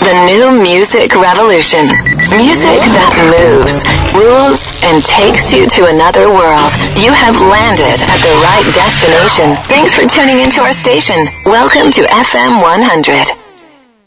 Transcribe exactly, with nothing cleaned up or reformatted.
the new music revolution. Music that moves, rules, and takes you to another world. You have landed at the right destination. Thanks for tuning into our station. Welcome to F M one hundred.